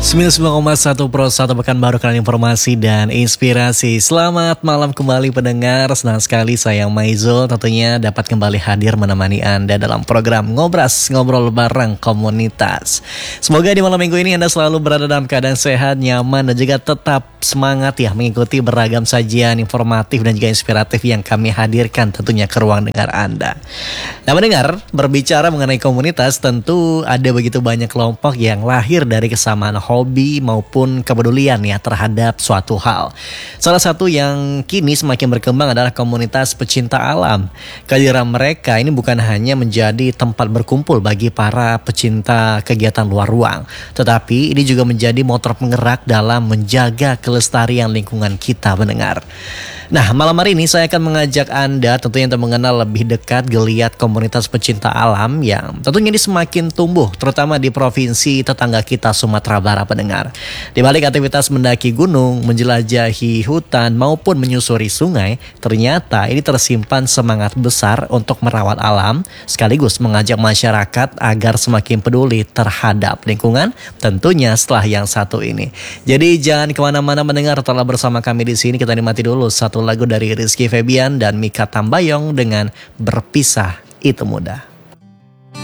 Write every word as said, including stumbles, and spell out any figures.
sembilan puluh sembilan koma satu Pro satu Pekanbaru, kalian informasi dan inspirasi. Selamat malam kembali pendengar. Senang sekali saya Maizul tentunya dapat kembali hadir menemani Anda dalam program Ngobras, Ngobrol Bareng Komunitas. Semoga di malam minggu ini Anda selalu berada dalam keadaan sehat, nyaman, dan juga tetap semangat ya mengikuti beragam sajian informatif dan juga inspiratif yang kami hadirkan tentunya ke ruang dengar Anda. Nah mendengar, berbicara mengenai komunitas, tentu ada begitu banyak kelompok yang lahir dari kesamaan hobi maupun kepedulian ya terhadap suatu hal. Salah satu yang kini semakin berkembang adalah komunitas pecinta alam. Kehadiran mereka ini bukan hanya menjadi tempat berkumpul bagi para pecinta kegiatan luar ruang, tetapi ini juga menjadi motor penggerak dalam menjaga kelestarian lingkungan kita mendengar. Nah, malam hari ini saya akan mengajak Anda tentunya untuk mengenal lebih dekat geliat komunitas pecinta alam yang tentunya ini semakin tumbuh, terutama di provinsi tetangga kita Sumatera Barat pendengar. Di balik aktivitas mendaki gunung, menjelajahi hutan maupun menyusuri sungai, ternyata ini tersimpan semangat besar untuk merawat alam sekaligus mengajak masyarakat agar semakin peduli terhadap lingkungan, tentunya setelah yang satu ini. Jadi jangan kemana-mana mendengar, telah bersama kami di sini. Kita nikmati dulu satu lagu dari Rizky Febian dan Mikha Tambayong dengan Berpisah Itu Mudah.